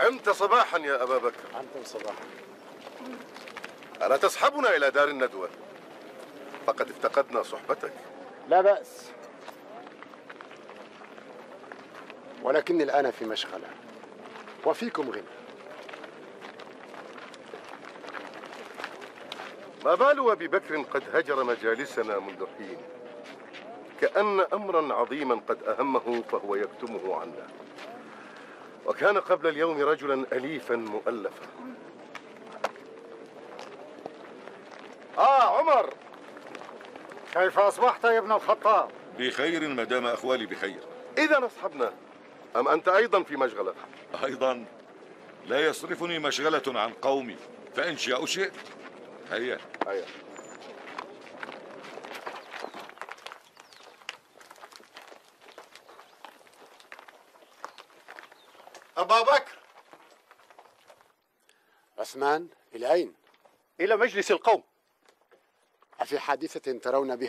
عمت صباحا يا أبا بكر. أنتم صباحا. ألا تصحبنا إلى دار الندوة؟ فقد افتقدنا صحبتك. لا بأس، ولكني الآن في مشغلة وفيكم غنى. ما بال أبي بكر قد هجر مجالسنا منذ حين، كأن أمرا عظيما قد أهمه فهو يكتمه عنا، وكان قبل اليوم رجلا أليفا مؤلفا. عمر، كيف أصبحت يا ابن الخطاب؟ بخير ما دام أخوالي بخير. إذا أصحبنا، أم أنت أيضا في مشغلة؟ أيضا لا يصرفني مشغلة عن قومي، فإن شاء شئت. هيا هيا. أبا بكر. عثمان، إلى أين؟ إلى مجلس القوم. أفي حادثة ترون بها